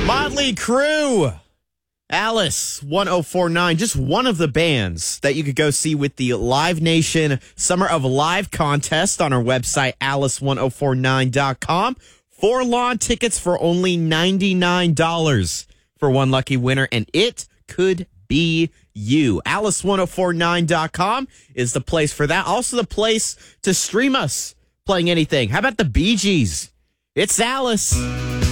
Motley Crue. Alice 1049, just one of the bands that you could go see with the Live Nation Summer of Live contest on our website, alice1049.com. 4 lawn tickets for only $99 for one lucky winner, and it could be you. Alice1049.com is the place for that. Also the place to stream us playing anything. How about the Bee Gees? It's Alice.